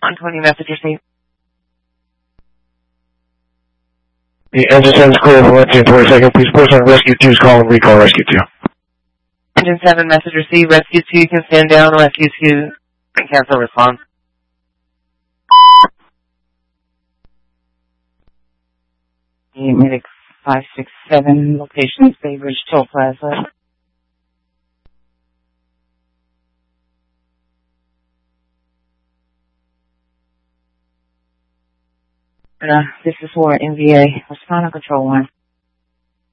120 message received. The engine 7 is clear for 142nd. Please push on rescue 2's call and recall rescue 2. Engine 7 message received. Rescue 2 can stand down. Rescue 2 can cancel response. Medic 567, location Baybridge Toll Plaza. This is for NVA. Respond on control 1.